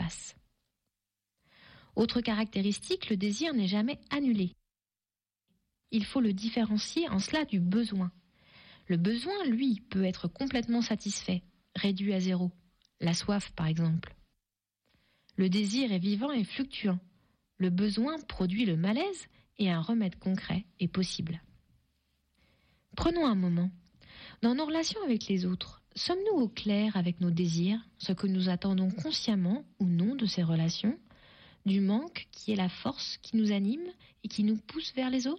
place. Autre caractéristique, le désir n'est jamais annulé. Il faut le différencier en cela du besoin. Le besoin, lui, peut être complètement satisfait, réduit à zéro. La soif, par exemple. Le désir est vivant et fluctuant. Le besoin produit le malaise et un remède concret est possible. Prenons un moment. Dans nos relations avec les autres, sommes-nous au clair avec nos désirs, ce que nous attendons consciemment ou non de ces relations, du manque qui est la force qui nous anime et qui nous pousse vers les autres ?